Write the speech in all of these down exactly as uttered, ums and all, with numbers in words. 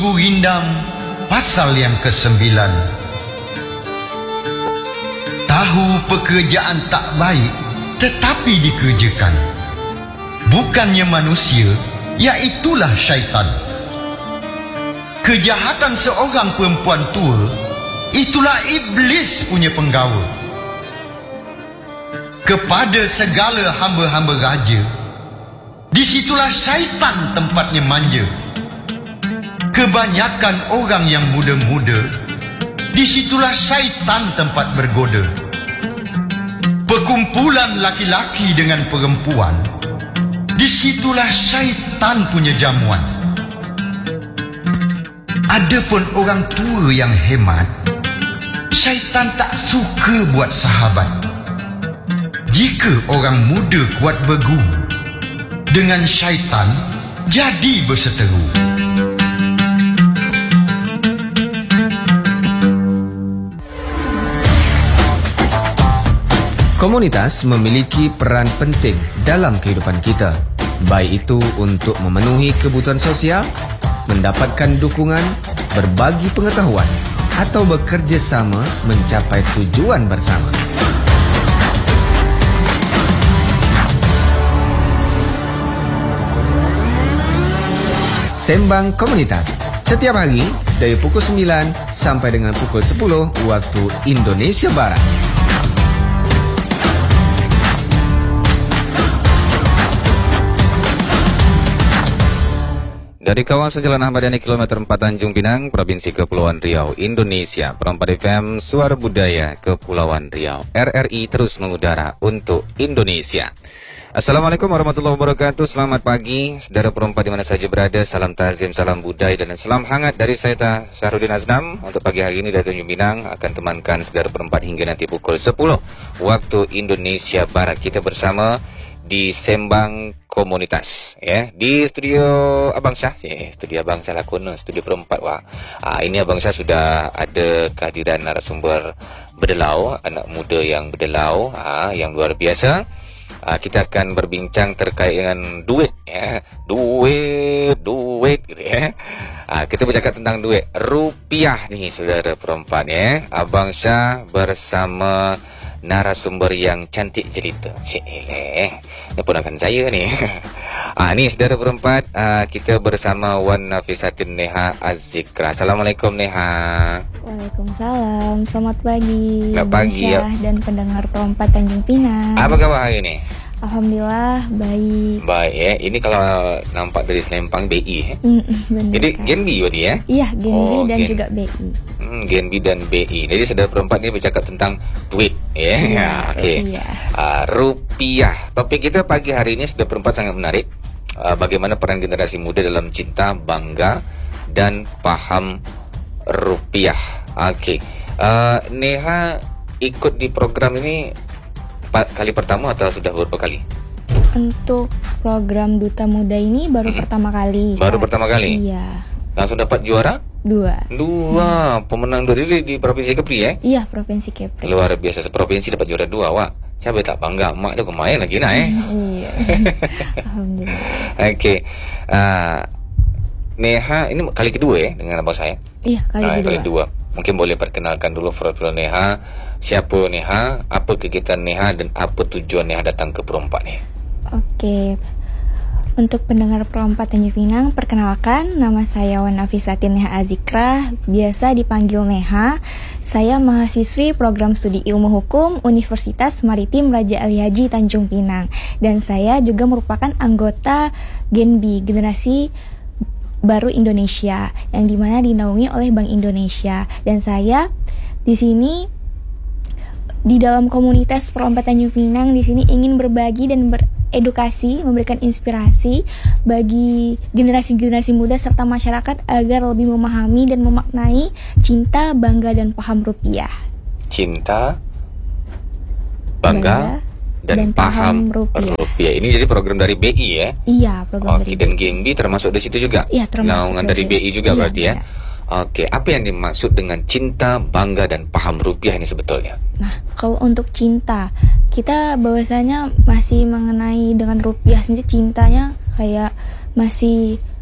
Rindam pasal yang kesembilan. Tahu pekerjaan tak baik tetapi dikerjakan. Bukannya manusia, iaitulah syaitan. Kejahatan seorang perempuan tua, itulah iblis punya penggawa. Kepada segala hamba-hamba raja, disitulah syaitan tempatnya manja. Kebanyakan orang yang muda-muda, disitulah syaitan tempat bergoda. Perkumpulan laki-laki dengan perempuan, disitulah syaitan punya jamuan. Adapun orang tua yang hemat, syaitan tak suka buat sahabat. Jika orang muda kuat berguru, dengan syaitan jadi berseteru. Komunitas memiliki peran penting dalam kehidupan kita, baik itu untuk memenuhi kebutuhan sosial, mendapatkan dukungan, berbagi pengetahuan, atau bekerja sama mencapai tujuan bersama. Sembang Komunitas setiap hari dari pukul sembilan sampai dengan pukul sepuluh waktu Indonesia Barat. Dari kawasan Jalan Ahmad Yani kilometer empat Tanjung Pinang, Provinsi Kepulauan Riau, Indonesia, Perempat F M, Suara Budaya Kepulauan Riau. R R I terus mengudara untuk Indonesia. Assalamualaikum warahmatullahi wabarakatuh. Selamat pagi, saudara perempat di mana saja berada. Salam takzim, salam budaya dan salam hangat dari saya Syahrudin Aznam. Untuk pagi hari ini dari Tanjung Pinang akan temankan saudara perempat hingga nanti pukul sepuluh waktu Indonesia Barat. Kita bersama di Sembang Komunitas, ya, di studio Abang Syah, eh, studio Abang Syah lah kono, studio perempat wah. Ah, ini Abang Syah sudah ada kehadiran narasumber berdelau, anak muda yang berdelau, ah, yang luar biasa. Ah, kita akan berbincang terkait dengan duit, ya, duit, duit, gitu ya. Ah, kita bercakap tentang duit, rupiah nih, saudara perempat, ya. Abang Syah bersama narasumber yang cantik jelita. Cik eleh, ini ponakan saya ni. Ah, ni saudara perempat, ah, kita bersama Wan Nafisatin Neha Azikra. Assalamualaikum Neha. Waalaikumsalam. Selamat pagi. Selamat pagi ya. Dan pendengar perempat Tanjung Pinang. Apa kabar hari ni? Alhamdulillah baik. Baik ya. Ini kalau nampak dari selempang B I. Eh? Mm, benar. Jadi kan? Gen B berarti ya? Iya, Gen B oh, dan Gen... juga B I. Hmm, Gen B dan B I. Jadi saudara perempat ni bercakap tentang duit, ya. Yeah? Iya, Okey. Iya. Uh, rupiah. Topik kita pagi hari ini saudara perempat sangat menarik. Uh, bagaimana peran generasi muda dalam cinta, bangga dan paham rupiah. Okey. Uh, Neha ikut di program ini kali pertama atau sudah beberapa kali? Untuk program Duta Muda ini baru hmm. pertama kali. Baru Kak. pertama kali? Iya. Langsung dapat juara? Dua. Dua. Pemenang dua di, di Provinsi Kepri eh? Iya, Provinsi Kepri. Luar biasa, seprovinsi dapat juara dua, Wak. Siapa tak bangga? Mak dia kemain lagi nak eh? Iya. Alhamdulillah. Okey. Uh, Neha ini kali kedua eh dengan abang saya? Iya, kali nah, kedua. Kali dua. Mungkin boleh perkenalkan dulu profil Neha. Siapa Neha, apa kegiatan Neha dan apa tujuan Neha datang ke Perempat ni? Oke. Untuk pendengar Perempat Tanjung Pinang, perkenalkan nama saya Wan Nafisatin Neha Azikra, biasa dipanggil Neha. Saya mahasiswi program studi Ilmu Hukum Universitas Maritim Raja Ali Haji Tanjung Pinang, dan saya juga merupakan anggota Gen B, Generasi Baru Indonesia, yang dimana dinaungi oleh Bank Indonesia. Dan saya di sini di dalam komunitas Perempat Tanjung Pinang di sini ingin berbagi dan beredukasi, memberikan inspirasi bagi generasi-generasi muda serta masyarakat agar lebih memahami dan memaknai cinta, bangga dan paham rupiah. Cinta, bangga, bangga dan, dan paham, paham rupiah. rupiah. Ini jadi program dari B I ya? Iya, program Oke, dari dan Gen B termasuk di situ juga? Iya, termasuk. Naungan dari B I juga iya, berarti ya? Iya. Oke, apa yang dimaksud dengan cinta, bangga, dan paham rupiah ini sebetulnya? Nah, kalau untuk cinta, kita bahwasanya masih mengenai dengan rupiah sendiri, cintanya kayak masih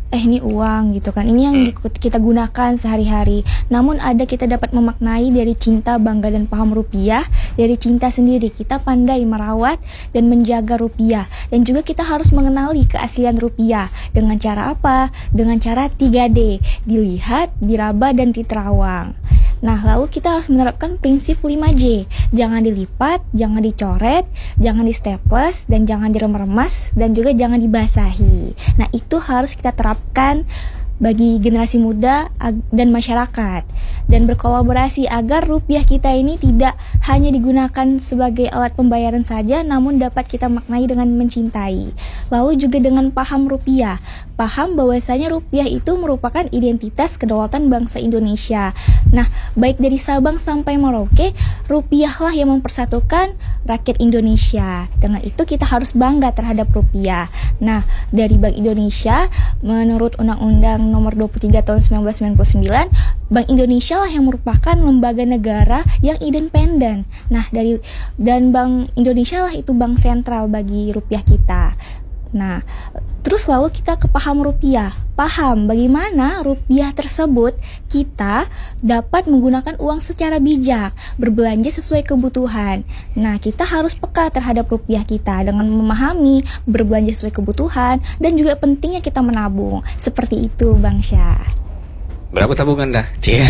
eh ini uang gitu kan, ini yang di- kita gunakan sehari-hari. Namun ada kita dapat memaknai dari cinta, bangga dan paham rupiah, dari cinta sendiri kita pandai merawat dan menjaga rupiah, dan juga kita harus mengenali keaslian rupiah dengan cara apa? Dengan cara tiga D, dilihat, diraba dan diterawang. Nah, lalu kita harus menerapkan prinsip lima J. Jangan dilipat, jangan dicoret, jangan di staples, dan jangan diremas, dan juga jangan dibasahi. Nah, itu harus kita terapkan bagi generasi muda ag- dan masyarakat, dan berkolaborasi agar rupiah kita ini tidak hanya digunakan sebagai alat pembayaran saja, namun dapat kita maknai dengan mencintai. Lalu juga dengan paham rupiah, paham bahwasanya rupiah itu merupakan identitas kedaulatan bangsa Indonesia. Nah, baik dari Sabang sampai Merauke, rupiahlah yang mempersatukan rakyat Indonesia. Dengan itu kita harus bangga terhadap rupiah. Nah, dari Bank Indonesia, menurut Undang-Undang Nomor dua puluh tiga Tahun seribu sembilan ratus sembilan puluh sembilan, Bank Indonesia lah yang merupakan lembaga negara yang independen. Nah, dari dan Bank Indonesia lah itu bank sentral bagi rupiah kita. Nah, terus lalu kita ke paham rupiah. Paham bagaimana rupiah tersebut kita dapat menggunakan uang secara bijak, berbelanja sesuai kebutuhan. Nah, kita harus peka terhadap rupiah kita dengan memahami berbelanja sesuai kebutuhan, dan juga pentingnya kita menabung. Seperti itu, Bang Syah. Berapa tabungan dah? Cie.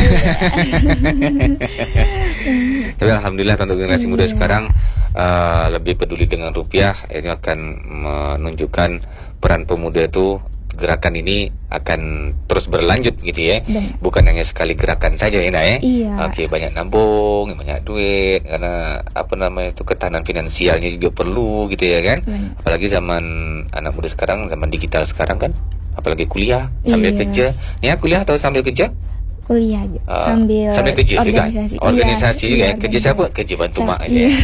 Tapi alhamdulillah untuk generasi muda Iya. sekarang uh, lebih peduli dengan rupiah. Ini akan menunjukkan peran pemuda itu, gerakan ini akan terus berlanjut gitu ya. Benar. Bukan hanya sekali gerakan saja ya, Nak, ya. Iya. Oke, banyak nabung, banyak duit, karena apa namanya itu ketahanan finansialnya juga perlu gitu ya kan. Benar. Apalagi zaman anak muda sekarang, zaman digital sekarang kan. Apalagi kuliah sambil Iya. kerja. Ya, kuliah atau sambil kerja? Kuliah gitu. Ah, sambil sambil kerja juga. organisasi. Organisasi Iya, juga. iya, Kerja siapa? Kerja bantu Sam- mak aja. iya.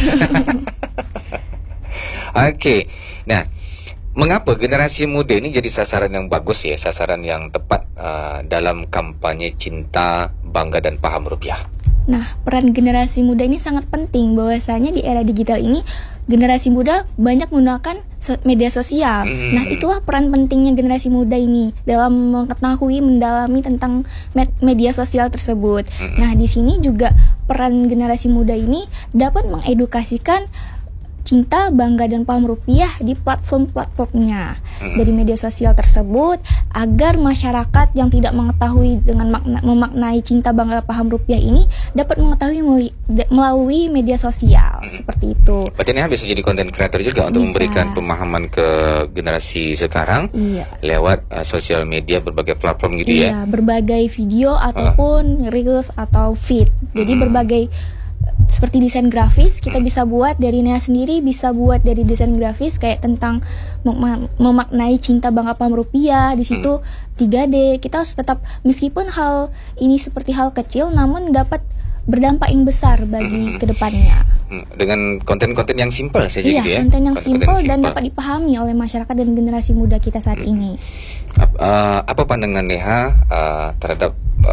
Okey. Nah, mengapa generasi muda ini jadi sasaran yang bagus ya, sasaran yang tepat uh, dalam kampanye cinta, bangga dan paham rupiah? Nah, peran generasi muda ini sangat penting. Bahwasanya di era digital ini, generasi muda banyak menggunakan so- media sosial. Hmm. Nah, itulah peran pentingnya generasi muda ini dalam mengetahui, mendalami tentang med- media sosial tersebut. Hmm. Nah, di sini juga peran generasi muda ini dapat mengedukasikan cinta, bangga dan paham rupiah di platform-platformnya Hmm. dari media sosial tersebut, agar masyarakat yang tidak mengetahui dengan makna, memaknai cinta, bangga, paham rupiah ini dapat mengetahui meli- de- melalui media sosial. Hmm. Seperti itu. Berarti ini bisa jadi content creator juga untuk Bisa. memberikan pemahaman ke generasi sekarang Iya. lewat uh, sosial media berbagai platform gitu ya. Iya, berbagai video ataupun reels atau feed. Jadi Hmm. berbagai seperti desain grafis kita bisa buat dari Nea sendiri, bisa buat dari desain grafis kayak tentang mem- memaknai cinta, bangga, paham rupiah. Di situ tiga D. Kita harus tetap, meskipun hal ini seperti hal kecil, namun dapat berdampak yang besar bagi kedepannya. Hmm, dengan konten-konten yang simpel saja Iya, gitu ya. konten yang Konten-konten simpel dan simpel. dapat dipahami oleh masyarakat dan generasi muda kita saat ini. Ap- uh, apa pandangan Neha uh, terhadap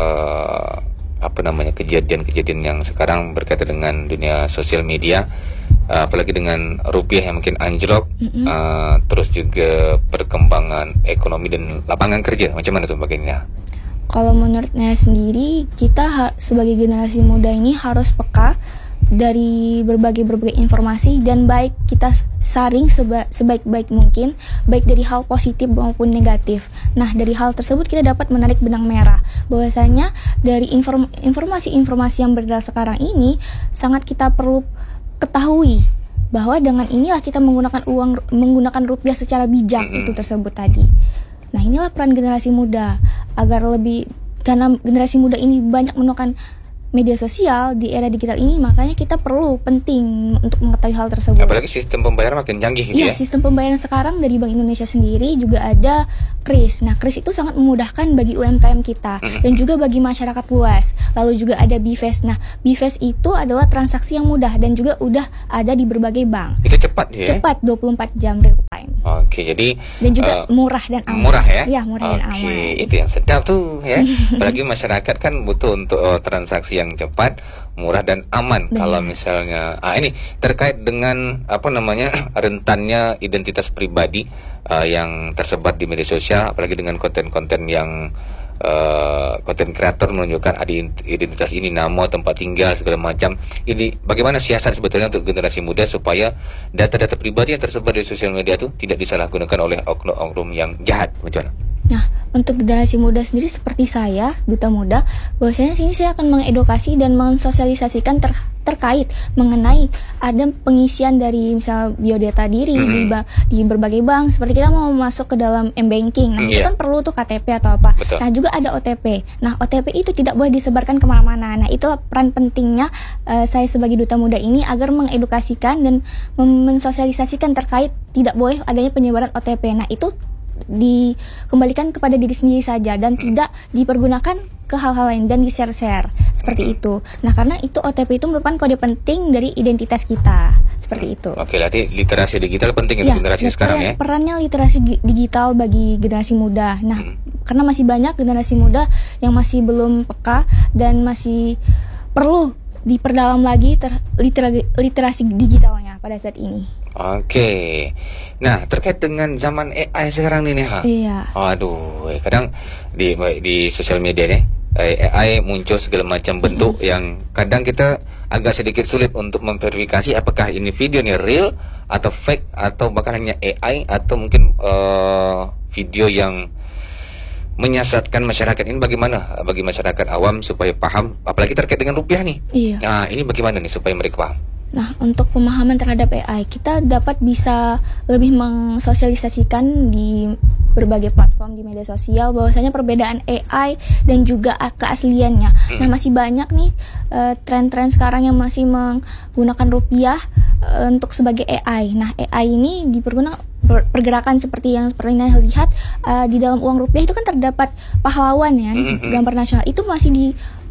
uh, apa namanya kejadian-kejadian yang sekarang berkaitan dengan dunia sosial media, uh, apalagi dengan rupiah yang mungkin anjlok, Mm-mm. uh, terus juga perkembangan ekonomi dan lapangan kerja, macam mana tuh bagiannya? Kalau menurut Nea sendiri, kita ha- sebagai generasi muda ini harus peka dari berbagai-berbagai informasi, dan baik kita saring seba- sebaik-baik mungkin, baik dari hal positif maupun negatif. Nah, dari hal tersebut kita dapat menarik benang merah bahwasanya dari inform- informasi-informasi yang beredar sekarang ini sangat kita perlu ketahui bahwa dengan inilah kita menggunakan uang, menggunakan rupiah secara bijak. Mm-mm. Itu tersebut tadi. Nah, inilah peran generasi muda agar lebih, karena generasi muda ini banyak menggunakan media sosial di era digital ini, makanya kita perlu penting untuk mengetahui hal tersebut. Apalagi sistem pembayaran makin canggih gitu Iya, ya. sistem pembayaran sekarang dari Bank Indonesia sendiri juga ada kris. Nah, kris itu sangat memudahkan bagi U M K M kita dan juga bagi masyarakat luas. Lalu juga ada B I F E S. Nah, B I F E S itu adalah transaksi yang mudah dan juga udah ada di berbagai bank. Itu cepat ya. Cepat, dua puluh empat jam real time. Oke. Oke, jadi dan juga uh, murah dan aman. Murah ya? Iya, murah dan aman. Oke, itu yang sedap tuh ya. Apalagi masyarakat kan butuh untuk uh, transaksi yang cepat, murah dan aman. Benar. Kalau misalnya ah ini terkait dengan apa namanya rentannya identitas pribadi uh, yang tersebar di media sosial, apalagi dengan konten-konten yang konten uh, kreator menunjukkan ada identitas ini, nama, tempat tinggal, segala macam. Ini bagaimana siasat sebetulnya untuk generasi muda supaya data-data pribadi yang tersebar di sosial media itu tidak disalahgunakan oleh oknum-oknum yang jahat, macam mana? Nah, untuk generasi muda sendiri seperti saya, Duta Muda, bahwasanya sini saya akan mengedukasi dan mensosialisasikan ter terkait mengenai ada pengisian dari misal biodata diri mm-hmm. di, ba di berbagai bank. Seperti kita mau masuk ke dalam m-banking, nah itu yeah. kan perlu tuh K T P atau apa. Betul. Nah juga ada O T P. Nah O T P itu tidak boleh disebarkan kemana-mana. Nah itulah peran pentingnya uh, saya sebagai Duta Muda ini agar mengedukasikan dan mensosialisasikan terkait tidak boleh adanya penyebaran O T P. Nah itu dikembalikan kepada diri sendiri saja dan hmm. tidak dipergunakan ke hal-hal lain dan di-share-share seperti hmm. itu. Nah, karena itu O T P itu merupakan kode penting dari identitas kita. Seperti itu. Oke, berarti literasi digital penting ya, untuk generasi sekarang ya. Perannya literasi digital bagi generasi muda. Nah, hmm. karena masih banyak generasi muda yang masih belum peka dan masih perlu diperdalam lagi ter literasi, literasi digitalnya pada saat ini. Oke, nah terkait dengan zaman A I sekarang ini ha. Iya. Aduh, kadang di di sosial media nih A I muncul segala macam bentuk mm-hmm. yang kadang kita agak sedikit sulit untuk memverifikasi apakah ini video ini real atau fake atau bahkan hanya A I atau mungkin uh, video yang menyesatkan masyarakat. Ini bagaimana bagi masyarakat awam supaya paham, apalagi terkait dengan rupiah nih. Iya. Nah ini bagaimana nih supaya mereka paham? Nah, untuk pemahaman terhadap A I, kita dapat bisa lebih mensosialisasikan di berbagai platform di media sosial bahwasanya perbedaan A I dan juga keasliannya. Nah, masih banyak nih uh, tren-tren sekarang yang masih menggunakan rupiah uh, untuk sebagai A I. Nah, A I ini dipergunakan pergerakan seperti yang seperti yang lihat uh, di dalam uang rupiah itu kan terdapat pahlawan ya, gambar nasional itu masih di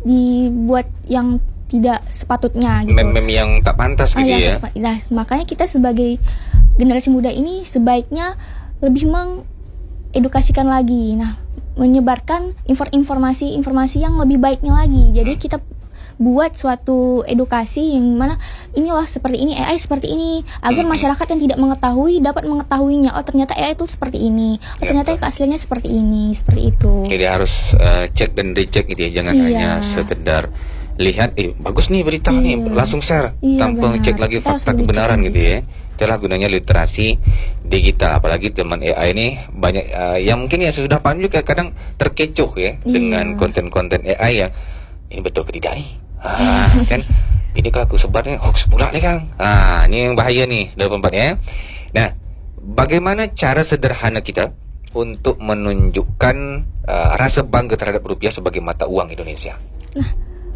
dibuat yang tidak sepatutnya gitu. Meme-meme yang tak pantas gitu ah, ya. Nah, makanya kita sebagai generasi muda ini sebaiknya lebih mengedukasikan lagi. Nah, menyebarkan informasi-informasi yang lebih baiknya lagi. Jadi kita buat suatu edukasi yang mana inilah seperti ini, A I seperti ini, agar masyarakat yang tidak mengetahui dapat mengetahuinya. Oh, ternyata A I itu seperti ini. Oh, ternyata keasliannya seperti ini, seperti itu. Jadi harus uh, cek dan recheck gitu ya. Jangan iya. hanya sekedar lihat, eh bagus nih berita iya. nih, langsung share iya, tanpa cek lagi kita fakta kebenaran gitu ya. Itulah gunanya literasi digital, apalagi teman A I ini banyak uh, yang mungkin ya sudah paham juga kadang terkecoh ya iya. dengan konten-konten A I yang ini betul ke tidak nih. Ah, kan ini kalau aku sebarnya hoax pula nih Kang. Ah, ini yang bahaya nih dalam tempatnya. Nah, bagaimana cara sederhana kita untuk menunjukkan uh, rasa bangga terhadap rupiah sebagai mata uang Indonesia? Nah,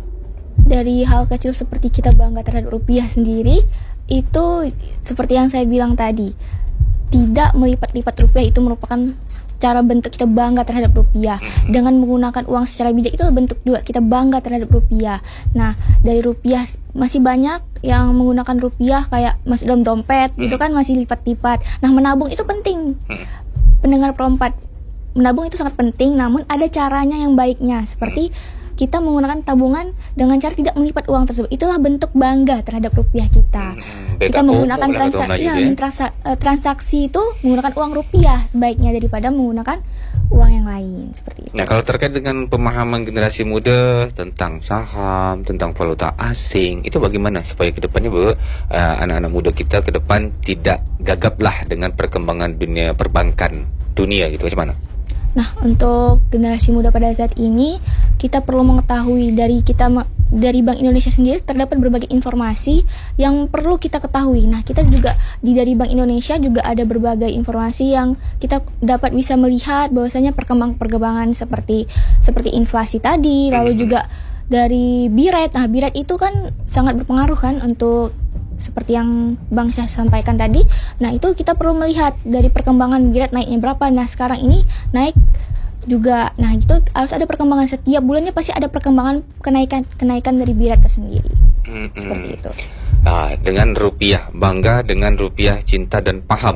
dari hal kecil seperti kita bangga terhadap rupiah sendiri, itu seperti yang saya bilang tadi, tidak melipat-lipat rupiah itu merupakan cara bentuk kita bangga terhadap rupiah. Dengan menggunakan uang secara bijak itu bentuk juga kita bangga terhadap rupiah. Nah, dari rupiah masih banyak yang menggunakan rupiah kayak masuk dalam dompet gitu kan, masih lipat-lipat. Nah, menabung itu penting. Pendengar perempat, menabung itu sangat penting, namun ada caranya yang baiknya, seperti kita menggunakan tabungan dengan cara tidak melipat uang tersebut. Itulah bentuk bangga terhadap rupiah kita. Hmm, kita menggunakan transaksi, ya, transa transaksi itu menggunakan uang rupiah sebaiknya daripada menggunakan uang yang lain seperti itu. Nah, kalau terkait dengan pemahaman generasi muda tentang saham, tentang valuta asing, itu bagaimana supaya kedepannya bu, anak-anak uh, muda kita ke depan tidak gagaplah dengan perkembangan dunia perbankan dunia gitu, macam mana? Nah, untuk generasi muda pada saat ini, kita perlu mengetahui dari kita dari Bank Indonesia sendiri terdapat berbagai informasi yang perlu kita ketahui. Nah, kita juga di dari Bank Indonesia juga ada berbagai informasi yang kita dapat bisa melihat bahwasanya perkembangan-perkembangan seperti seperti inflasi tadi, lalu juga dari B I R A T. Nah, B I R A T itu kan sangat berpengaruh kan untuk seperti yang Bang Syah sampaikan tadi. Nah, itu kita perlu melihat dari perkembangan B I R A T naiknya berapa. Nah, sekarang ini naik juga. Nah, itu harus ada perkembangan setiap bulannya, pasti ada perkembangan kenaikan kenaikan dari B I R A T sendiri. Mm-hmm. Seperti itu. Nah, dengan rupiah bangga, dengan rupiah cinta dan paham.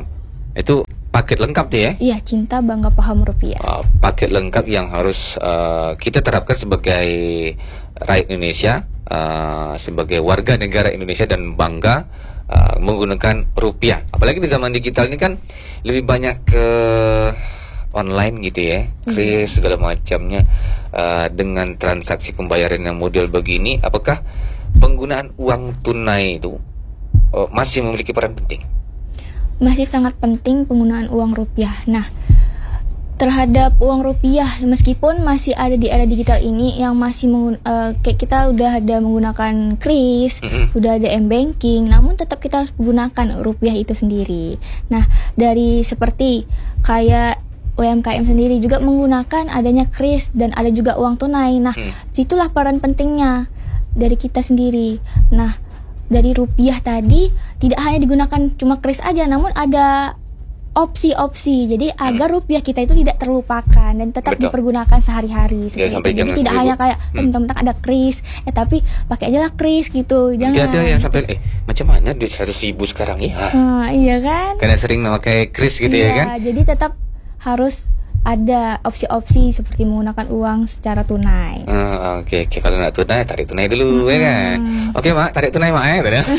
Itu paket lengkap tuh ya? Iya, cinta bangga paham rupiah. Uh, paket lengkap yang harus uh, kita terapkan sebagai rakyat Indonesia, uh, sebagai warga negara Indonesia dan bangga uh, menggunakan rupiah. Apalagi di zaman digital ini kan lebih banyak ke online gitu ya, kris segala macamnya. Uh, dengan transaksi pembayaran yang model begini, apakah penggunaan uang tunai itu uh, masih memiliki peran penting? Masih sangat penting penggunaan uang rupiah. Nah, terhadap uang rupiah, meskipun masih ada di era digital ini yang masih menggun- uh, kayak kita udah ada menggunakan kris, Mm-mm. udah ada m-banking, namun tetap kita harus menggunakan rupiah itu sendiri. Nah, dari seperti kayak U M K M sendiri juga menggunakan adanya kris dan ada juga uang tunai. Nah, Hmm. situlah peran pentingnya dari kita sendiri. Nah, dari rupiah tadi tidak hanya digunakan cuma kris aja, namun ada opsi-opsi. Jadi agar rupiah kita itu tidak terlupakan dan tetap Betul. dipergunakan sehari-hari. Ya, seperti sampai itu. jangan Jadi tidak sampai hanya bu- kayak Hmm. hmm. mentang-mentang ada kris, eh tapi pakai aja lah kris gitu. Jangan. Tidak ada yang sampai eh macam mana duit seratus ribu sekarang ya? Ah, iya kan? Karena sering memakai kris gitu Iya, ya kan? jadi tetap harus ada opsi-opsi seperti menggunakan uang secara tunai. Ah, Oke, oke. Kalau nak tunai, tarik tunai dulu, ya kan? Oke, Mak, tarik tunai, Mak, ya, tadi.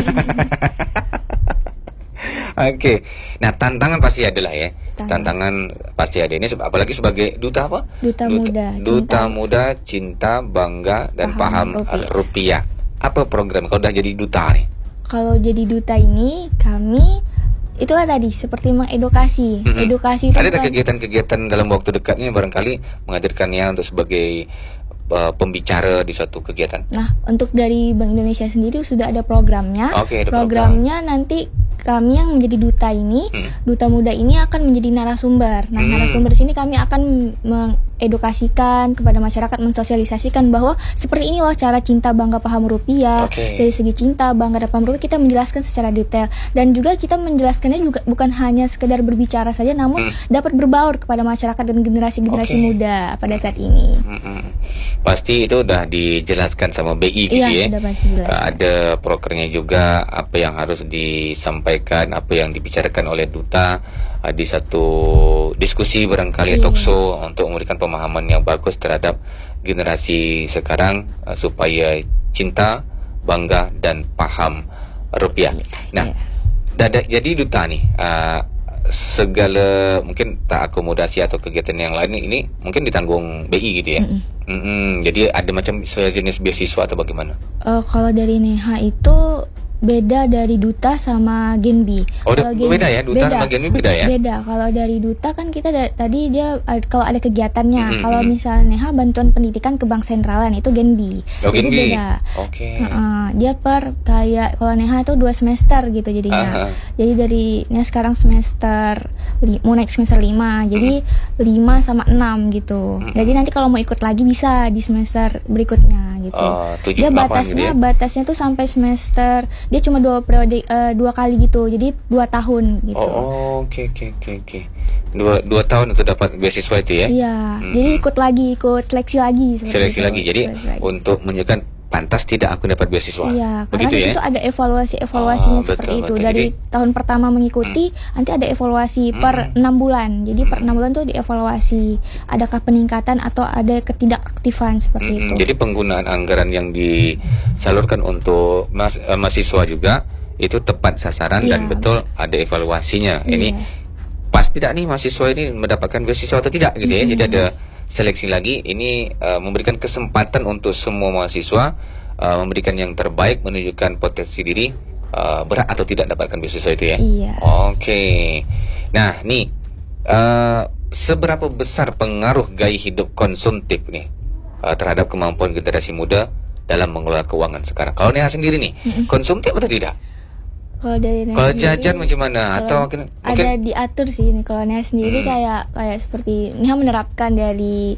Oke, nah tantangan pasti ada lah ya. Tantangan. Tantangan pasti ada ini, seba- apalagi sebagai duta apa? Duta muda, Duta cinta. muda, cinta, bangga dan paham, Paham rupiah. rupiah. Apa program kalau udah jadi duta nih? Kalau jadi duta ini kami itulah tadi seperti mengedukasi, Mm-mm. edukasi itu Ada ada bukan- kegiatan-kegiatan dalam waktu dekat ini barangkali menghadirkannya untuk sebagai uh, pembicara di suatu kegiatan. Nah, untuk dari Bank Indonesia sendiri sudah ada programnya. Oke, ada Programnya nanti kami yang menjadi duta ini, Hmm. duta muda ini akan menjadi narasumber. Nah, Hmm. narasumber sini kami akan mengedukasikan kepada masyarakat, mensosialisasikan bahwa seperti ini loh cara cinta bangga paham rupiah. Oke. Dari segi cinta bangga dan paham rupiah kita menjelaskan secara detail dan juga kita menjelaskannya juga bukan hanya sekedar berbicara saja, namun Hmm. dapat berbaur kepada masyarakat dan generasi-generasi Oke. muda pada saat ini. Mm-mm. Pasti itu udah dijelaskan sama B I gitu Iya, ya. sudah pasti dijelaskan. Uh, Ada prokernya juga apa yang harus disampaikan, apa yang dibicarakan oleh duta uh, di satu diskusi barangkali Iya. talk show untuk memberikan pemahaman yang bagus terhadap generasi sekarang uh, supaya cinta, bangga dan paham rupiah. Nah, Iya. dada, jadi duta nih uh, segala mungkin tak akomodasi atau kegiatan yang lain ini mungkin ditanggung B I gitu ya. Mm-mm. Mm-mm. Jadi ada macam sejenis beasiswa atau bagaimana? Eh, kalau dari Neha itu beda dari duta sama Genbi. Oh, Kalau udah beda ya? Duta sama Genbi beda ya? Beda. Kalau dari duta kan kita da- tadi dia eh, kalau ada kegiatannya. Mm-mm, Kalau mm-mm. misalnya Neha bantuan pendidikan ke bank sentralan itu Genbi. Oh, Jadi Genbi. beda. Oke. Heeh, dia per kayak kalau Neha itu dua semester gitu jadinya. Aha. Jadi dari Neha sekarang semester li- mau naik semester lima. Jadi lima sama enam gitu. Mm-mm. Jadi nanti kalau mau ikut lagi bisa di semester berikutnya gitu. Oh, tujuh, Dia delapan batasnya gitu ya? batasnya tuh sampai semester, dia cuma dua periode eh, dua kali gitu. Jadi dua tahun gitu. Oh, oke oke oke oke. Dua dua tahun untuk dapat beasiswa itu ya? Iya. Mm-mm. Jadi ikut lagi, ikut seleksi lagi seperti Seleksi itu. lagi. Jadi Seleksi lagi. untuk menunjukkan pantas tidak aku dapat beasiswa. Iya, karena Begitu di ya? situ ada evaluasi-evaluasinya Oh, seperti betul, itu. betul. Dari Jadi- tahun pertama mengikuti, nanti ada evaluasi per Hmm. enam bulan. Jadi per enam bulan tuh dievaluasi, adakah peningkatan atau ada ketidakaktifan seperti Mm-mm. itu. Jadi penggunaan anggaran yang disalurkan untuk mas, eh, mahasiswa juga itu tepat sasaran dan Iya. betul ada evaluasinya. Iya. Ini pas tidak nih mahasiswa ini mendapatkan beasiswa atau tidak gitu ya. Jadi ada seleksi lagi. Ini eh, memberikan kesempatan untuk semua mahasiswa eh, memberikan yang terbaik, menunjukkan potensi diri, eh, berat atau tidak dapatkan beasiswa itu ya. Iya. Oke. Nah, nih eh, seberapa besar pengaruh gaya hidup konsumtif nih eh, terhadap kemampuan generasi muda dalam mengelola keuangan sekarang? Kalau Neha sendiri nih, konsumtif atau tidak? Kalau dari Neha Kalau sendiri, jajan macam mana? kalau Atau mungkin, ada mungkin diatur sih ini. Kalau Neha sendiri Hmm. kayak kayak seperti Neha menerapkan dari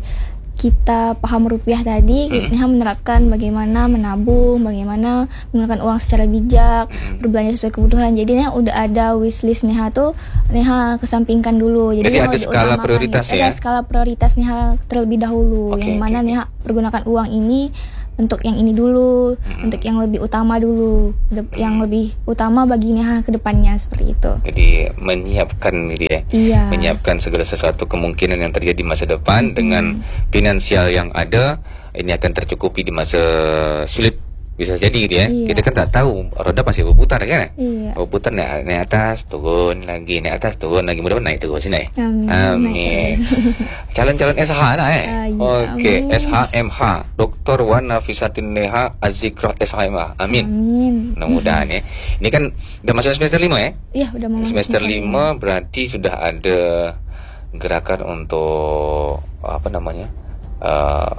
kita paham rupiah tadi, Hmm. Neha menerapkan bagaimana menabung, bagaimana menggunakan uang secara bijak, Hmm. berbelanja sesuai kebutuhan. Jadi Neha udah ada wishlist Neha tuh Neha kesampingkan dulu. Jadi yang ada mau skala diutamakan, prioritas ada ya? skala prioritas Neha terlebih dahulu. Oke, yang oke, mana oke. Neha pergunakan uang ini untuk yang ini dulu, Mm-mm. untuk yang lebih utama dulu, de- yang lebih utama bagi Neha ke depannya seperti itu. Jadi menyiapkan gitu ya. Iya. Menyiapkan segala sesuatu kemungkinan yang terjadi di masa depan Mm-mm. dengan finansial yang ada, ini akan tercukupi di masa sulit. Bisa jadi gitu ya. Iya. Kita kan tak tahu, roda pasti berputar kan? Iya. Berputar naik, naik atas, turun lagi, naik atas, turun lagi. Mudah-mudahan naik terus naik. Amin. Amin. Naik terus. Calon-calon S H lah eh. Ah, iya, Okey, amin. S H M H, Doktor Wan Nafisatin Neha Azikrah S H M H. Amin. Amin. Mudah-mudahan ya. Ini kan udah masuk semester lima ya? Iya, udah mau masuk Semester semester lima berarti sudah ada gerakan untuk apa namanya? Uh,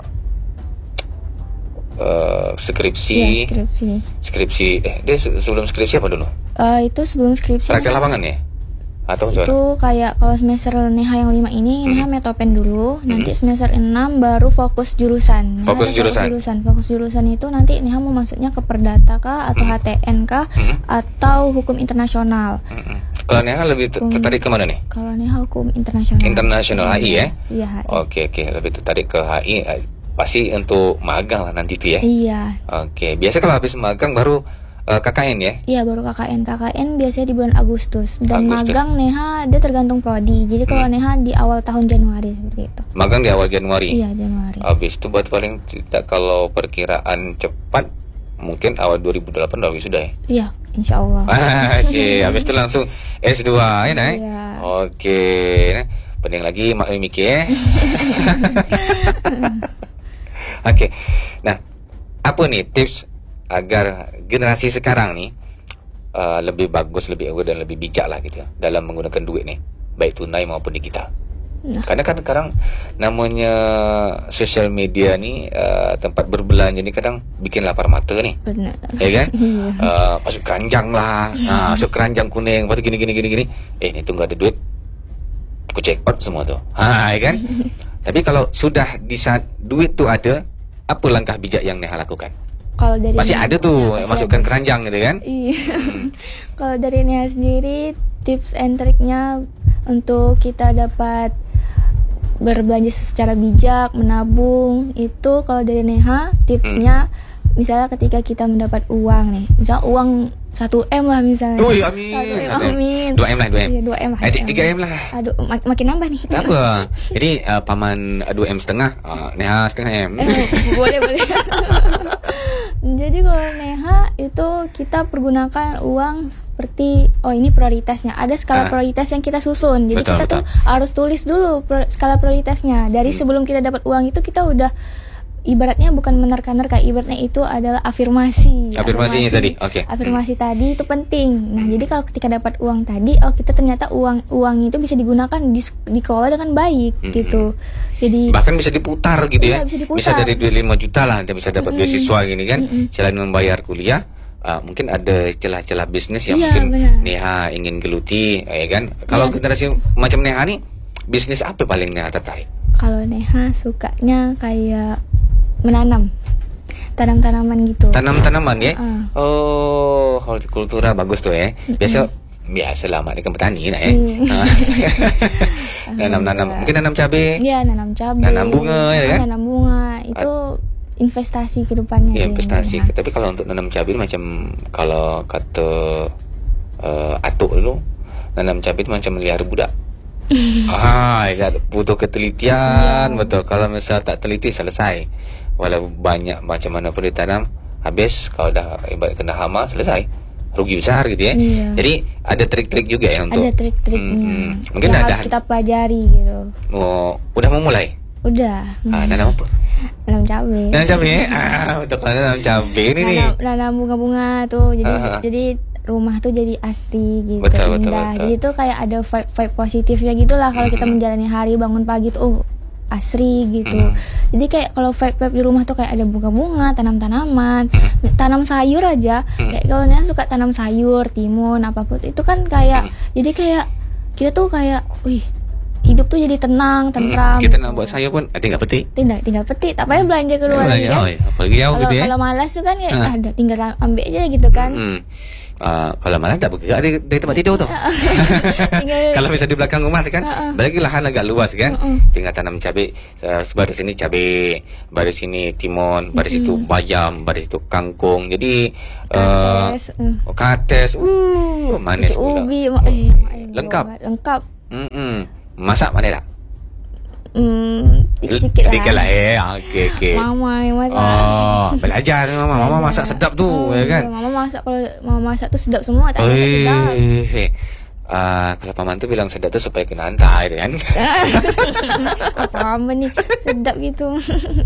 uh, skripsi. Iya, skripsi. Skripsi eh dia se- sebelum skripsi apa dulu? Eh, itu sebelum skripsi Praktek Neha- lapangan ya? Atau itu gimana? kayak kalau semester Neha yang lima ini Neha metopen dulu, nanti semester enam baru fokus jurusan. Neha Fokus ada jurusan. fokus jurusan. Fokus jurusan itu nanti Neha mau masuknya ke perdata kah atau H T N kah atau hukum internasional. Mm-mm. Kalau Neha lebih ter- tertarik ke mana nih? Kalau Neha hukum internasional. Internasional H I ya? Iya, H I. Oke oke, lebih tertarik ke H I. eh, Pasti untuk magang lah nanti tuh ya. Iya. Oke, biasa kalau habis magang baru eh, K K N ya? Iya, baru K K N. K K N biasanya di bulan Agustus dan Agustus. magang Neha dia tergantung prodi. Jadi kalau Neha di awal tahun Januari seperti itu. Magang di awal Januari. Iya, Januari. Habis itu buat paling tidak kalau perkiraan cepat mungkin awal dua ribu delapan udah sudah ya. Iya, insya Allah. Ah, sih. Habis itu langsung S dua ya, Nay? Iya. Oke. Nah, pening lagi mak mikir ya. Oke. Nah, apa nih tips agar generasi sekarang nih uh, lebih bagus, lebih aware dan lebih bijak lah gitu ya dalam menggunakan duit nih, baik tunai maupun digital. Nah. Karena kan sekarang namanya sosial media nih uh, tempat berbelanja ni kadang bikin lapar mata nih. Benar. Ya kan? Iya. uh, masuk keranjang lah, nah, masuk keranjang kuning, lepas tu gini gini gini gini. Eh, ni tu enggak ada duit. Aku check out semua tu. Ha, ya kan? Tapi kalau sudah di saat duit tu ada, apa langkah bijak yang Neha lakukan? Kalau dari Masih Neha- ada tuh ya, masih masukkan ada. keranjang gitu kan? Iya. Kalau dari Neha sendiri, tips and triknya untuk kita dapat berbelanja secara bijak, menabung, itu kalau dari Neha tipsnya, misalnya ketika kita mendapat uang nih, misal uang satu M lah misalnya. Tuh, amin. satu M, amin. dua M lah, dua M. Iya, dua M. Eh, tiga M lah. Aduh, mak- makin nambah nih. Tak apa. Jadi uh, paman dua M setengah, uh, Neha setengah M. Eh, boleh boleh. Jadi kalau Neha itu kita pergunakan uang seperti oh ini prioritasnya. Ada skala Ah. prioritas yang kita susun. Jadi Betul, kita betul. tuh harus tulis dulu pro- skala prioritasnya. Dari sebelum kita dapat uang itu kita udah ibaratnya bukan menerka-nerka, ibaratnya itu adalah afirmasi. Afirmasinya tadi, oke. Afirmasi tadi itu penting. Nah, jadi kalau ketika dapat uang tadi, oh kita ternyata uang uang itu bisa digunakan dis- dikelola dengan baik Mm-mm. gitu. Jadi Bahkan bisa diputar gitu Iya, ya. bisa diputar. dari duit lima juta lah Anda bisa dapat beasiswa gini kan. Selain membayar kuliah, uh, mungkin ada celah-celah bisnis yang Iya, mungkin benar. Neha ingin geluti, ya kan. Kalau Iya, generasi macam Neha nih, bisnis apa paling Neha tertarik? kalau Neha sukanya kayak menanam, tanam-tanaman gitu. Tanam-tanaman ya. Ah. Oh, hortikultura bagus tuh ya. Biasa biasa lama ni kan petani nak eh. Mm. Nanam-nanam, mungkin nanam cabai. Iya, nanam cabai. Nanam bunga, ya kan? Nanam bunga itu investasi ke depannya. Ya, sih, investasi. Neha. Tapi kalau untuk nanam cabai macam kalau kata uh, atuk dulu, nanam cabai itu macam melihara budak. ah, ya, butuh ketelitian, betul. Kalau misal tak teliti selesai. Walau banyak macam mana pun ditanam, habis kalau dah ibarat kena hama selesai. Rugi besar gitu ya. Iya. Jadi ada trik-trik juga ya untuk Ada trik-triknya. Hmm, mungkin yang ada harus kita pelajari gitu. oh, udah mau mulai. Udah. Ah, nanam apa? Nanam cabai. Nanam cabai. ya? Ah, untuk nanam cabai ini nih. nanam, nanam bunga-bunga tuh. Jadi Ah, ah. jadi rumah tuh jadi asri gitu, Betul, betul, indah. betul. Jadi tuh kayak ada vibe vibe positifnya gitu lah kalau kita menjalani hari bangun pagi tuh oh, asri gitu. Mm. Jadi kayak kalau vibe vibe di rumah tuh kayak ada bunga-bunga, tanam-tanaman, tanam sayur aja. Kayak kalau Nia suka tanam sayur, timun, apapun itu kan kayak jadi kayak kita tuh kayak, wih hidup tuh jadi tenang, tentram. Kita nak buat saya pun, tinggal petik. Tinggal tinggal petik, tak payah belanja keluar lagi Belanja, kan. oh, ya. Apalagi jauh Kalau gitu ya. kalau malas tuh kan ya Ha. ada tinggal ambil aja gitu kan. Hmm. Uh, kalau malam tak bergerak dari, dari tempat tidur tu. Tinggal- Kalau misalnya di belakang rumah tu kan, Ha-ha. apalagi lahan agak luas kan, Ha-ha. tinggal tanam cabai. Uh, sebaris sini cabai, baris sini timun, baris itu bayam, baris itu kangkung. Jadi uh, Kates, mm. oh, kates, uh, manis Itu pula. ubi, ma- eh, eh, Lengkap. banget. Lengkap. Mm-mm. Masak mana tak? Hmm, dikit-dikit lah. Dikit lah eh. Okey okey. Mama yang masak. Oh, belajar ni mama. Mama masak sedap tu, Oh, ya kan? Mama masak, kalau mama masak tu sedap semua, tak ada tak sedap. Eh, ah, kalau paman tu bilang sedap tu supaya kena hantar itu kan. Apa mama ni sedap gitu.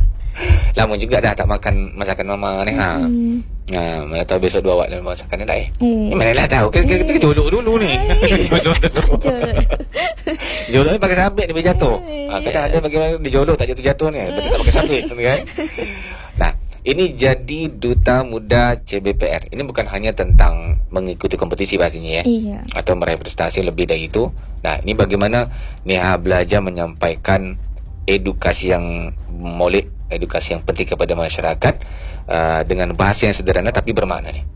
Lama juga dah tak makan masakan mama ni ha. Hmm. Ha, mana tahu besok dua awak dalam masakan ni dah eh. Eh. Ni mana lah tahu. Kita kita jolok dulu ni. Jolok dulu. Jolok. Jolok ni pakai sabit ni biar jatuh. Ha, kadang ada bagaimana dia jolok tak jatuh-jatuh ni. Betul tak pakai sabit tu kan. Nah, ini jadi Duta Muda C B P R. Ini bukan hanya tentang mengikuti kompetisi pastinya ya. Iya. Atau meraih prestasi lebih dari itu. Nah, ini bagaimana Neha belajar menyampaikan edukasi yang molek, edukasi yang penting kepada masyarakat uh, dengan bahasa yang sederhana tapi bermakna nih.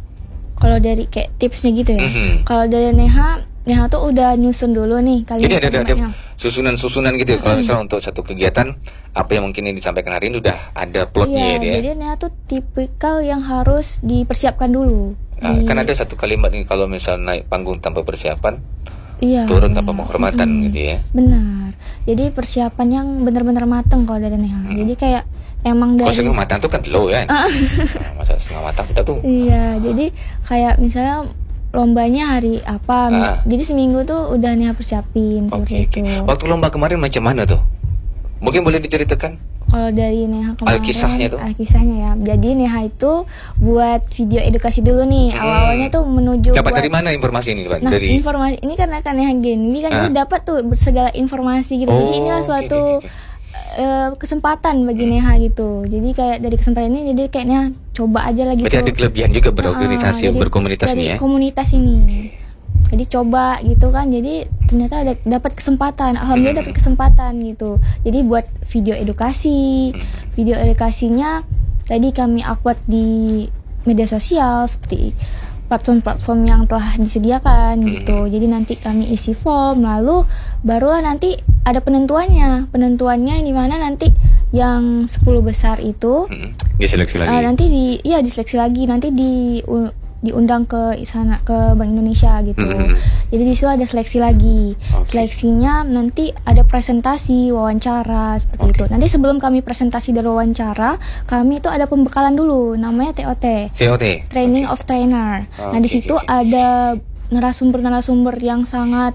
Kalau dari kayak tipsnya gitu ya. Mhm. Kalau dari Neha, Neha tuh udah nyusun dulu nih kalimat. Jadi ada ada, ada kalimatnya. susunan-susunan gitu ya. Kalau misalnya untuk satu kegiatan apa yang mungkin yang disampaikan hari ini udah ada plotnya Iya, ya dia. jadi Neha tuh tipikal yang harus dipersiapkan dulu. Nah, Di- kan ada satu kalimat nih kalau misal naik panggung tanpa persiapan, Iya. turun tanpa penghormatan gitu ya. Benar. Jadi persiapan yang benar-benar matang kalau dari Neha. Jadi kayak emang Kalau dari setengah matang tuh kan telur kan. Nah, masa setengah matang sudah tuh. Iya, jadi kayak misalnya lombanya hari apa, Ah. jadi seminggu tuh udah Neha persiapin Oke, seperti oke. itu. Waktu lomba kemarin macam mana tuh? Mungkin boleh diceritakan? Kalau dari Neha kemarin, Alkisahnya tuh? Alkisahnya ya. Jadi Neha itu buat video edukasi dulu nih. Hmm. Awal-awalnya tuh menuju Dapat buat- dari mana informasi ini, Pak? Nah, Dari informasi ini karena kan Neha Genbi kan Ah. jadi dapat tuh segala informasi gitu. Jadi Oh, inilah oke, suatu oke, oke. eh, kesempatan bagi Neha gitu. Jadi kayak dari kesempatan ini jadi kayaknya coba aja lagi berarti ada kelebihan juga Ah, berorganisasi, jadi berkomunitas dari nih ya. komunitas ini. Jadi coba gitu kan. Jadi ternyata ada dapat kesempatan. Alhamdulillah Hmm. dapat kesempatan gitu. Jadi buat video edukasi. Hmm. Video edukasinya tadi kami upload di media sosial seperti platform-platform yang telah disediakan Hmm. gitu. Jadi nanti kami isi form, lalu barulah nanti ada penentuannya. Penentuannya di mana nanti yang sepuluh besar itu Hmm. Diseleksi lagi. Uh, nanti di ya diseleksi lagi, nanti di u- diundang ke sana ke Bank Indonesia gitu. Mhm. Jadi di situ ada seleksi lagi. Oke. Seleksinya nanti ada presentasi, wawancara seperti Oke. itu. Nanti sebelum kami presentasi dan wawancara, kami itu ada pembekalan dulu, namanya T O T. T O T. Training of Trainer. Nah, di Oke, situ oke, oke. ada narasumber-narasumber yang sangat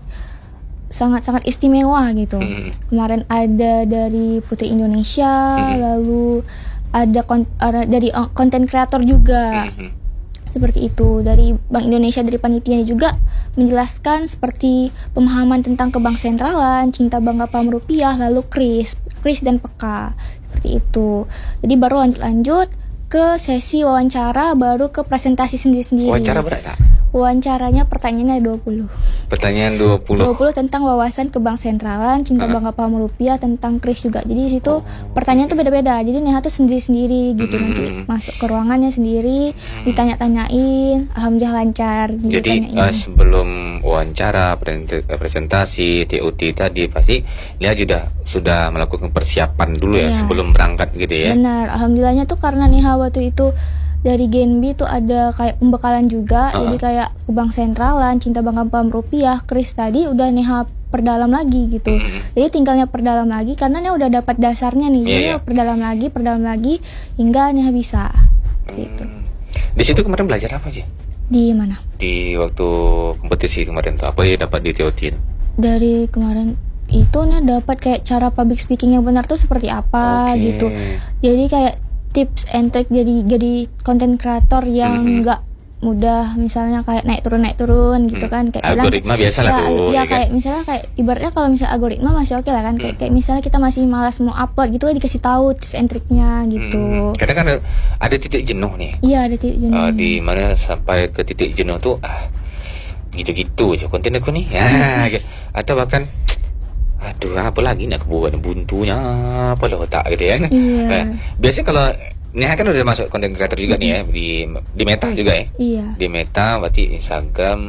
sangat sangat istimewa gitu. Mhm. Kemarin ada dari Putri Indonesia, Mhm. lalu ada kon- ada dari konten kreator juga. Mhm. Seperti itu. Dari Bank Indonesia, dari panitia juga menjelaskan seperti pemahaman tentang kebank sentralan, cinta bangga paham rupiah, lalu kris, kris dan peka. Seperti itu. Jadi baru lanjut-lanjut ke sesi wawancara, baru ke presentasi sendiri-sendiri. Wawancara berat tak? Wawancaranya pertanyaannya ada dua puluh. Pertanyaan dua puluh. dua puluh tentang wawasan kebank sentralan, cinta Ah. bangga paham rupiah, tentang kris juga. Jadi di situ Oh. pertanyaan tuh beda-beda. Jadi Neha tuh sendiri-sendiri gitu. Hmm. Nanti masuk ke ruangannya sendiri, ditanya-tanyain, alhamdulillah lancar. Jadi ditanyain. uh, sebelum wawancara, present- presentasi, T O T tadi pasti Lia sudah sudah melakukan persiapan dulu ya Iya. sebelum berangkat gitu ya. Benar, alhamdulillahnya tuh karena Neha waktu itu dari Genbi tuh ada kayak pembekalan juga. Ah. Jadi kayak kebank sentralan, cinta bangga paham rupiah, kris tadi udah Neha perdalam lagi gitu. Mhm. Jadi tinggalnya perdalam lagi karena Neha udah dapat dasarnya nih. Jadi Iya, iya. Neha perdalam lagi, perdalam lagi hingga Neha bisa. Gitu. Hmm. Di situ kemarin belajar apa sih? Di mana? Di waktu kompetisi kemarin tuh apa ya dapat di T O T itu? Dari kemarin itu Neha dapat kayak cara public speaking yang benar tuh seperti apa Oke. gitu. Jadi kayak tips and trick jadi jadi konten kreator yang Mhm. nggak mudah, misalnya kayak naik turun naik turun gitu Hmm. kan, kayak kadang- Algoritma biasa lah ya, tuh, ya, ya kan? kayak misalnya kayak ibaratnya kalau misalnya algoritma masih oke lah kan, kayak kayak misalnya kita masih malas mau upload gitu kan, dikasih tahu tips and triknya gitu. Hmm. Kadang kan ada, ada titik jenuh nih. Iya ada titik jenuh. Uh, di mana sampai ke titik jenuh tuh ah gitu-gitu aja konten aku nih. Ah, gitu. Atau bahkan aduh apa lagi nak buat buntunya apa lah tak gitu ya. Iya. Nah, biasanya kalau Neha kan udah masuk content creator juga nih ya di di Meta juga ya. Iya. Di Meta berarti Instagram,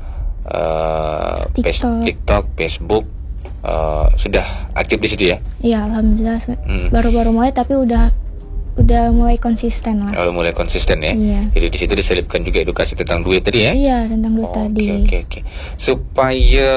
uh, TikTok. TikTok, Facebook uh, sudah aktif di situ ya. Iya, alhamdulillah Hmm. baru-baru mulai tapi udah udah mulai konsisten lah. Kalau mulai konsisten ya. Iya. Jadi di situ diselipkan juga edukasi tentang duit tadi ya. Iya, tentang duit Oke tadi. oke oke. Supaya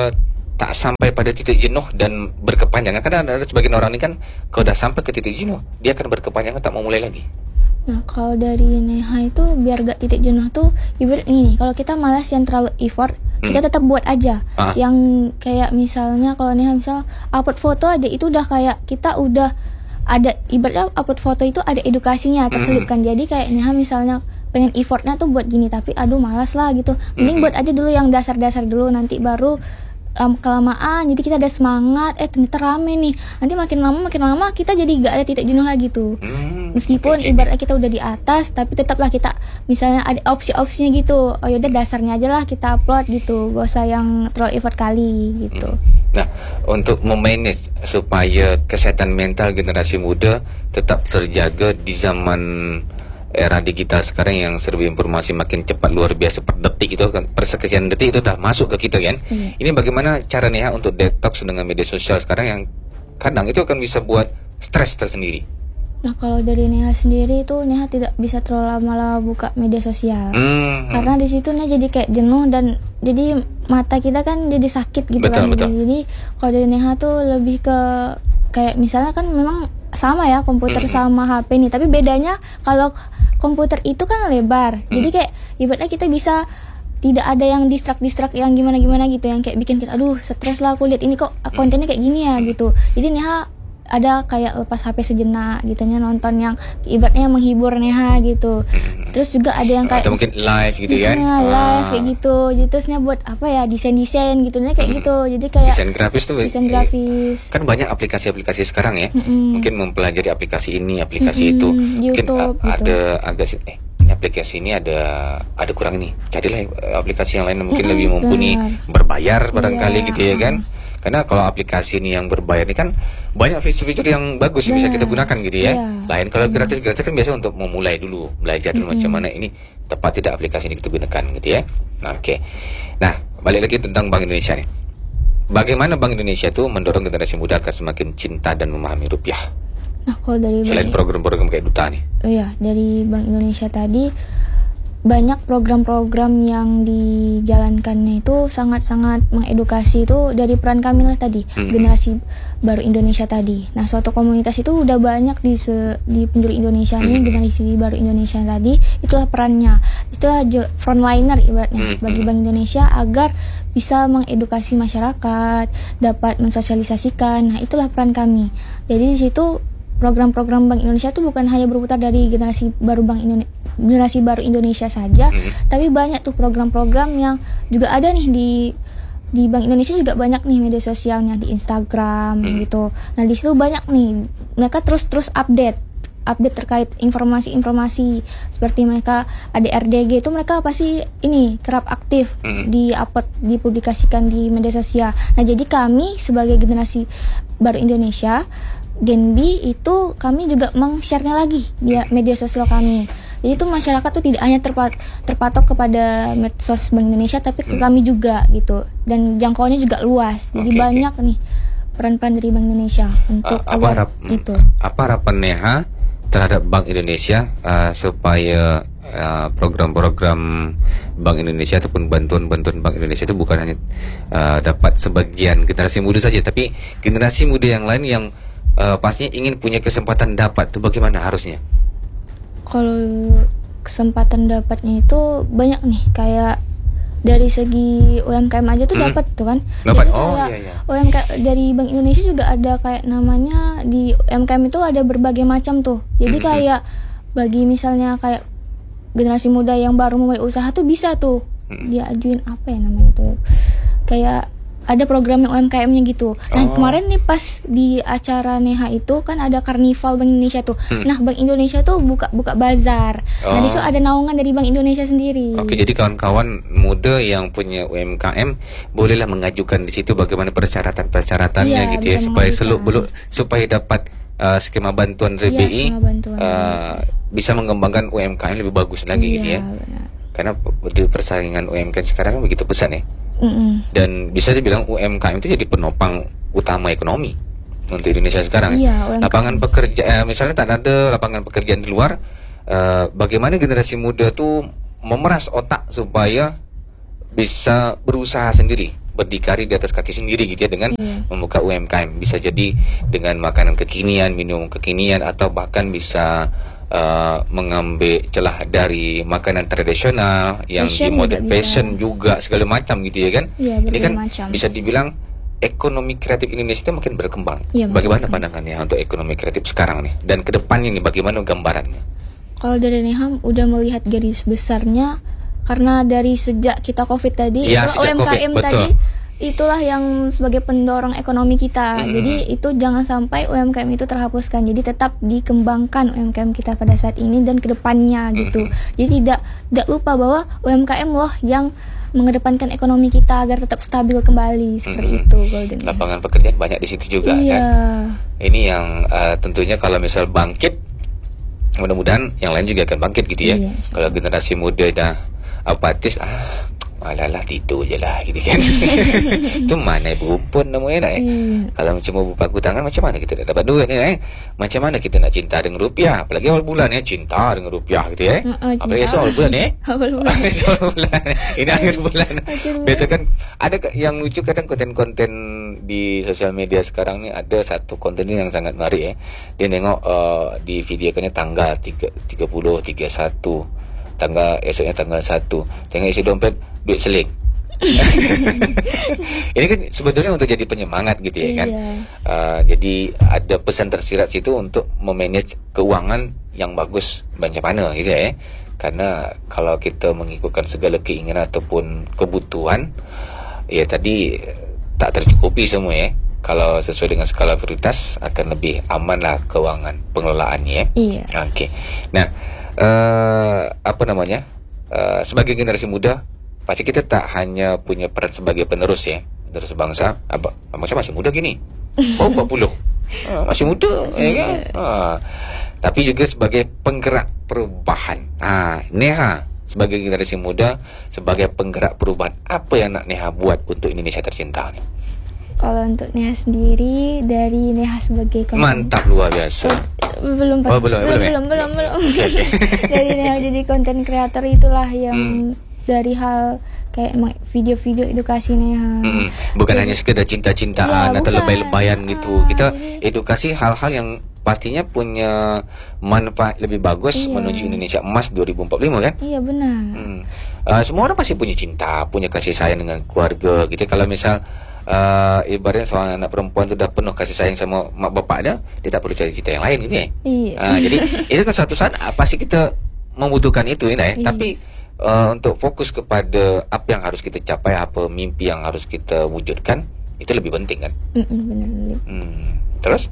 tak sampai pada titik jenuh dan berkepanjangan. Karena ada sebagian orang ini kan kalau udah sampai ke titik jenuh, dia akan berkepanjangan tak mau mulai lagi. Nah, kalau dari Neha itu biar gak titik jenuh tuh ibarat ini nih, kalau kita malas yang terlalu effort, Hmm. kita tetap buat aja. Ah. Yang kayak misalnya kalau Neha misal upload foto aja itu udah kayak kita udah ada ibaratnya upload foto itu ada edukasinya terselipkan. Jadi kayak Neha misalnya pengen effortnya tuh buat gini tapi aduh malas lah gitu. Mending Hmm. buat aja dulu yang dasar-dasar dulu, nanti baru um, kelamaan jadi kita ada semangat, eh ternyata rame nih, nanti makin lama makin lama kita jadi gak ada titik jenuh lagi tuh. Hmm, Meskipun oke, oke. ibaratnya kita udah di atas, tapi tetaplah kita misalnya ada opsi-opsinya gitu. Oh yaudah dasarnya aja lah kita upload gitu, gak usah yang terlalu effort kali gitu. Nah, untuk memanage supaya kesehatan mental generasi muda tetap terjaga di zaman era digital sekarang yang serba informasi makin cepat luar biasa per detik itu kan, per sekian detik itu udah masuk ke kita kan. Iya. Ini bagaimana cara Neha untuk detox dengan media sosial sekarang yang kadang itu akan bisa buat stres tersendiri. Nah kalau dari Neha sendiri itu Neha tidak bisa terlalu lama-lama buka media sosial. Hmm. Karena di situ Neha jadi kayak jenuh dan jadi mata kita kan jadi sakit gitu Betul, kan. betul. Jadi kalau dari Neha tuh lebih ke kayak misalnya kan memang sama ya komputer Mm-mm. sama H P nih, tapi bedanya kalau komputer itu kan lebar. Mm. Jadi kayak ibaratnya kita bisa tidak ada yang distrak-distrak yang gimana-gimana gitu yang kayak bikin kita aduh stres lah aku lihat ini kok kontennya kayak gini ya gitu. Jadi Neha ada kayak lepas H P sejenak gitu nya nonton yang ibaratnya menghibur Neha gitu. Terus juga ada yang kayak Atau mungkin live gitu kan. Iya, live Ah. kayak gitu. Jadi terusnya buat apa ya desain-desain gitu nya kayak gitu. Jadi kayak Desain grafis tuh desain grafis. kan banyak aplikasi-aplikasi sekarang ya. Mm-mm. Mungkin mempelajari aplikasi ini, aplikasi Mm-mm, itu. Mungkin YouTube, a- gitu. ada agak sih eh ini aplikasi ini ada ada kurang ini. Carilah eh, aplikasi yang lain yang mungkin Mm-mm, lebih mumpuni, benar. berbayar barangkali Iya. gitu ya kan. Karena kalau aplikasi ini yang berbayar ini kan banyak fitur-fitur yang bagus yang bisa Benar. kita gunakan gitu ya. Iya. Lain kalau gratis-gratis kan biasa untuk memulai dulu, belajar dulu macam mana ini tepat tidak aplikasi ini kita gunakan gitu ya. Nah, oke. Nah, balik lagi tentang Bank Indonesia nih. Bagaimana Bank Indonesia itu mendorong generasi muda agar semakin cinta dan memahami rupiah? Nah, kalau dari Selain Bank, program-program kayak Duta nih. oh iya, dari Bank Indonesia tadi banyak program-program yang dijalankannya itu sangat-sangat mengedukasi itu dari peran kami lah tadi, Mm-mm. generasi baru Indonesia tadi. Nah, suatu komunitas itu udah banyak di se, di penjuru Indonesia nih, Mm-mm. generasi baru Indonesia tadi, itulah perannya. Itulah jo- frontliner ibaratnya Mm-mm. bagi Bank Indonesia agar bisa mengedukasi masyarakat, dapat mensosialisasikan. Nah, itulah peran kami. Jadi di situ program-program Bank Indonesia itu bukan hanya berputar dari generasi baru Bank Indonesia generasi baru Indonesia saja, Mhm. tapi banyak tuh program-program yang juga ada nih di di Bank Indonesia juga banyak nih media sosialnya di Instagram Mhm. gitu. Nah di situ banyak nih mereka terus-terus update update terkait informasi-informasi seperti mereka ada R D G itu mereka pasti ini kerap aktif Mhm. di upload dipublikasikan di media sosial. Nah jadi kami sebagai generasi baru Indonesia Gen B itu kami juga meng-share-nya lagi di media sosial kami. Jadi itu masyarakat tuh tidak hanya terpat, terpatok kepada medsos Bank Indonesia tapi ke Hmm. kami juga gitu. Dan jangkauannya juga luas. Jadi Oke, oke. banyak nih peran-peran dari Bank Indonesia untuk Uh, apa agar harap itu. apa harapan Neha terhadap Bank Indonesia uh, supaya uh, program-program Bank Indonesia ataupun bantuan-bantuan Bank Indonesia itu bukan hanya uh, dapat sebagian generasi muda saja, tapi generasi muda yang lain yang uh, pastinya ingin punya kesempatan dapat itu bagaimana harusnya? Kalau kesempatan dapatnya itu banyak nih kayak dari segi U M K M aja tuh Hmm. dapat tuh kan. Dapat. Jadi Oh, kayak iya, iya. U M K dari Bank Indonesia juga ada kayak namanya di U M K M itu ada berbagai macam tuh. Jadi Hmm, kayak bagi misalnya kayak generasi muda yang baru mulai usaha tuh bisa tuh Hmm. dia ajuin apa ya namanya tuh. Kayak ada programnya U M K M-nya gitu. Nah, Oh. kemarin nih pas di acara Neha itu kan ada karnival Bank Indonesia tuh. Hmm. Nah, Bank Indonesia tuh buka buka bazar. Nah, Oh. di situ ada naungan dari Bank Indonesia sendiri. Oke, jadi kawan-kawan muda yang punya U M K M bolehlah mengajukan di situ bagaimana persyaratan-persyaratannya Iya, gitu ya bisa supaya mengajukan. seluk beluk supaya dapat uh, skema bantuan dari Iya, B I skema bantuan. uh, bisa mengembangkan U M K M lebih bagus lagi gitu ya. Iya, benar. Karena di persaingan U M K M sekarang kan begitu besar ya. Mm-mm. Dan bisa dibilang U M K M itu jadi penopang utama ekonomi untuk Indonesia sekarang. Iya, ya. U M K M. Lapangan pekerjaan, misalnya tak ada lapangan pekerjaan di luar, eh, bagaimana generasi muda tuh memeras otak supaya bisa berusaha sendiri, berdikari di atas kaki sendiri gitu ya dengan Iya. membuka U M K M. Bisa jadi dengan makanan kekinian, minum kekinian, atau bahkan bisa Uh, mengambil celah dari makanan tradisional yang Fashion di modern juga bisa. fashion juga segala macam gitu ya kan. Iya, Ini berbagai kan macam. bisa dibilang ekonomi kreatif Indonesia itu makin berkembang. Iya, Bagaimana makin. pandangannya untuk ekonomi kreatif sekarang nih dan kedepannya nih bagaimana gambarannya? Kalau dari Neha udah melihat garis besarnya karena dari sejak kita Covid tadi, Iya, itu sejak U M K M Covid, betul. tadi itulah yang sebagai pendorong ekonomi kita. Mm-mm. Jadi itu jangan sampai U M K M itu terhapuskan. Jadi tetap dikembangkan U M K M kita pada saat ini dan kedepannya gitu. Jadi tidak tidak lupa bahwa U M K M loh yang mengedepankan ekonomi kita agar tetap stabil kembali seperti Mm-mm. itu Golden. Lapangan pekerjaan banyak di situ juga Iya. kan. Ini yang uh, tentunya kalau misal bangkit, mudah-mudahan yang lain juga akan bangkit gitu ya. Iya. Kalau generasi muda dah apatis, ah malalah tidur je lah gitu kan. Itu mana bupun namanya nak eh. Iya. Kalau cuma berpaku tangan macam mana kita nak dapat duit ni eh. Macam mana kita nak cinta dengan rupiah. Apalagi awal bulan ya, cinta dengan rupiah gitu ya. Mm-mm, cinta. Apalagi awal bulan eh. Awal bulan. Awal bulan. Ini akhir bulan. Akhir bulan. Biasa kan ada ke- yang lucu kadang konten-konten di sosial media sekarang ni ada satu konten ni yang sangat menarik eh. Dia nengok uh, di videokannya tanggal tiga, tiga puluh, tiga puluh satu. Tanggal esoknya tanggal satu. Tengok isi dompet duit seling. Ini kan sebetulnya untuk jadi penyemangat gitu ya kan. Iya. Uh, jadi ada pesan tersirat situ untuk memanage keuangan yang bagus macam mana gitu ya. Karena kalau kita mengikutkan segala keinginan ataupun kebutuhan, ya tadi tak tercukupi semua ya. Kalau sesuai dengan skala prioritas akan lebih aman lah keuangan pengelolaannya ya. Iya. Okey. Nah, uh, apa namanya? Uh, sebagai generasi muda, pasti kita tak hanya punya peran sebagai penerus ya, penerus bangsa. Apa? Bangsa masih muda gini. Oh, empat puluh. Ah, masih muda, ya kan? Ah. Tapi juga sebagai penggerak perubahan. Ah, Neha sebagai generasi muda, sebagai penggerak perubahan, apa yang nak Neha buat untuk Indonesia tercinta ni? Kalau untuk Neha sendiri, dari Neha sebagai konten- Mantap, luar biasa. belum Oh, belum, belum, belum ya? belum belum, belum. Okey, okey. Dari Neha jadi konten kreator itulah yang Hmm. dari hal kayak emang video-video edukasi Neha. Mm-mm. Bukan Jadi- hanya sekedar cinta-cintaan Iya, atau bukan. lebay-lebayan gitu. Ah, Kita jadi- edukasi hal-hal yang pastinya punya manfaat lebih bagus Iya. menuju Indonesia Emas dua ribu empat puluh lima kan? Iya benar. Hmm. Uh, semua orang pasti punya cinta, punya kasih sayang dengan keluarga gitu. Kalau misal uh, ibaratnya seorang anak perempuan tu dah penuh kasih sayang sama mak bapak dia, dia tak perlu cari cinta yang lain gitu ya. Iya. Uh, jadi itu kan suatu saat uh, pasti kita membutuhkan itu ini ya. Iya. Tapi uh, untuk fokus kepada apa yang harus kita capai, apa mimpi yang harus kita wujudkan, itu lebih penting kan. Mm-mm, benar Lip. Hmm. Terus?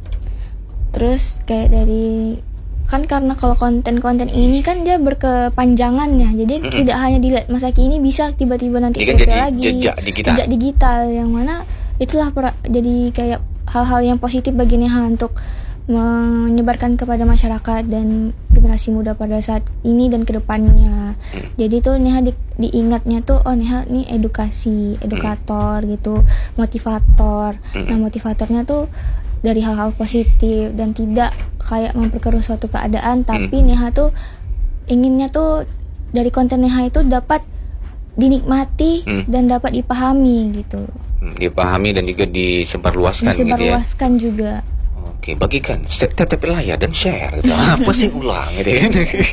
Terus kayak dari kan karena kalau konten-konten ini kan dia berkepanjangan ya, jadi Mm-mm. tidak hanya dilihat masa kini, bisa tiba-tiba nanti Dia kan survei jadi lagi jejak digital. jejak digital yang mana itulah pra- jadi kayak hal-hal yang positif bagi Neha untuk menyebarkan kepada masyarakat dan generasi muda pada saat ini dan kedepannya. Jadi tuh Neha di, diingatnya tuh oh Neha nih edukasi, edukator gitu, motivator. Nah motivatornya tuh dari hal-hal positif dan tidak kayak memperkeruh suatu keadaan, tapi Neha tuh inginnya tuh dari konten Neha itu dapat dinikmati Hmm. dan dapat dipahami gitu, Hmm, dipahami dan juga disebarluaskan gitu ya. disebarluaskan juga. Oke, bagikan tap-tap layar dan share gitu. Apa sih ulang gitu kan.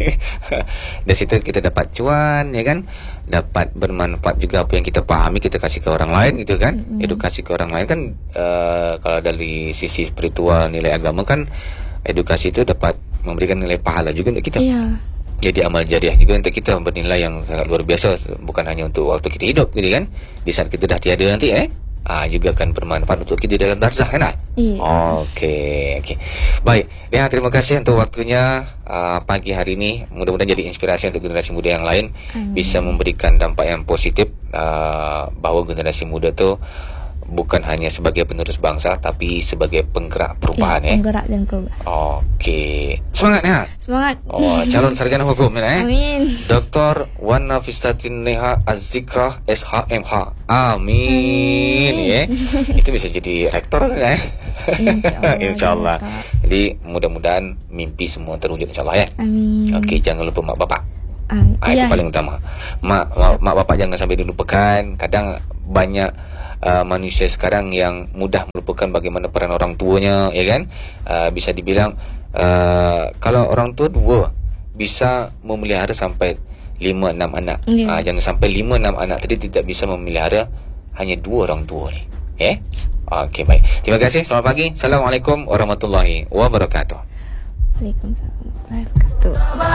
Dari situ kita dapat cuan ya kan. Dapat bermanfaat juga apa yang kita pahami kita kasih ke orang lain gitu kan. Mm-hmm. Edukasi ke orang lain kan uh, kalau dari sisi spiritual nilai agama kan edukasi itu dapat memberikan nilai pahala juga untuk kita. Iya. Jadi amal jariah juga untuk kita bernilai yang sangat luar biasa, bukan hanya untuk waktu kita hidup gitu kan. Di saat kita dah tiada nanti eh uh, juga akan bermanfaat untuk kita dalam barzah, kan? Iya. Okey, okey. Baik, Neha, terima kasih untuk waktunya uh, pagi hari ini. Mudah-mudahan jadi inspirasi untuk generasi muda yang lain. Amin. Bisa memberikan dampak yang positif uh, bahawa generasi muda tu bukan hanya sebagai penerus bangsa, tapi sebagai penggerak perubahan. Ya, eh. penggerak dan perubahan. Okey. Semangat, Neha. Semangat. Oh, calon sarjana hukum, eh? Amin. Doktor Wan Nafisatin Neha Azikrah S H M H. Amin. Ya. Itu bisa jadi rektor kan, eh? InsyaAllah. InsyaAllah. Jadi mudah-mudahan mimpi semua terwujud, insyaAllah, ya. Amin. Okey, jangan lupa mak bapak. Amin. Ah, itu Ya. paling utama. Mak, mak, mak bapak jangan sampai dilupakan. Kadang banyak uh, manusia sekarang yang mudah melupakan bagaimana peran orang tuanya, ya kan? Uh, bisa dibilang uh, kalau orang tua dua bisa memelihara sampai lima enam anak. Ya. Uh, jangan sampai lima enam anak tadi tidak bisa memelihara hanya dua orang tua ni. Ya? Okey, baik. Terima kasih. Selamat pagi. Assalamualaikum warahmatullahi wabarakatuh. Waalaikumsalam warahmatullahi wabarakatuh.